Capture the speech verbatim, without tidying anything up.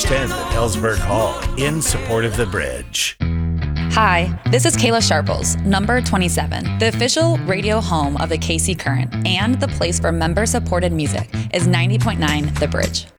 ten at Ellsberg Hall in support of the bridge. Hi, this is Kayla Sharples, number twenty-seven. The official radio home of the K C Current and the place for member-supported music is ninety point nine The Bridge.